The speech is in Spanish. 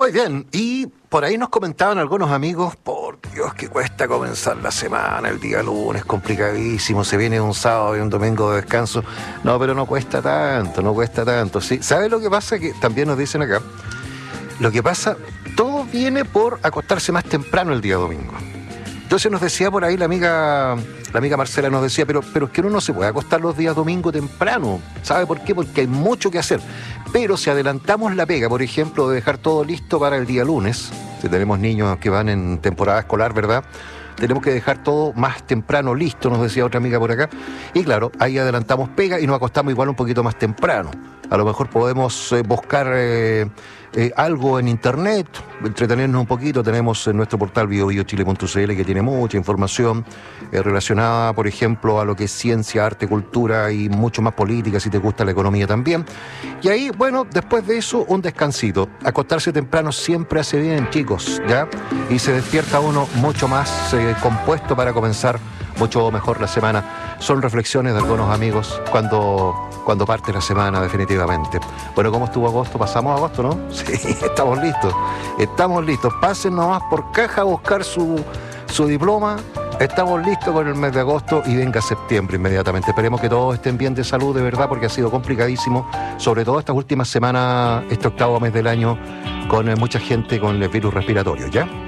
Muy bien, y por ahí nos comentaban algunos amigos, por Dios que cuesta comenzar la semana, el día lunes, complicadísimo, se viene un sábado y un domingo de descanso. No, pero no cuesta tanto, ¿sí? ¿Sabe lo que pasa? Que también nos dicen acá, lo que pasa, todo viene por acostarse más temprano el día domingo. Entonces nos decía por ahí la amiga Marcela, nos decía, pero es que uno no se puede acostar los días domingo temprano. ¿Sabe por qué? Porque hay mucho que hacer. Pero si adelantamos la pega, por ejemplo, de dejar todo listo para el día lunes, si tenemos niños que van en temporada escolar, ¿verdad?, tenemos que dejar todo más temprano listo, nos decía otra amiga por acá. Y claro, ahí adelantamos pega y nos acostamos igual un poquito más temprano. A lo mejor podemos buscar algo en internet, entretenernos un poquito. Tenemos en nuestro portal biobiochile.cl, que tiene mucha información relacionada, por ejemplo, a lo que es ciencia, arte, cultura y mucho más política, si te gusta la economía también. Y ahí, bueno, después de eso, un descansito. Acostarse temprano siempre hace bien, chicos, ¿ya? Y se despierta uno mucho más compuesto para comenzar mucho mejor la semana. Son reflexiones de algunos amigos cuando parte la semana, definitivamente. Bueno, ¿cómo estuvo agosto? Pasamos agosto, ¿no? Sí, estamos listos. Pasen nomás por caja a buscar su diploma. Estamos listos con el mes de agosto y venga septiembre inmediatamente. Esperemos que todos estén bien de salud, de verdad, porque ha sido complicadísimo, sobre todo estas últimas semanas, este octavo mes del año, con mucha gente con el virus respiratorio, ¿ya?